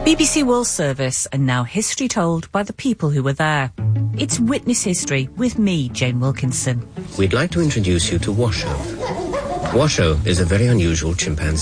BBC World Service, and now history told by the people who were there. It's Witness History with me, Jane Wilkinson. We'd like to introduce you to Washoe. Washoe is a very unusual chimpanzee.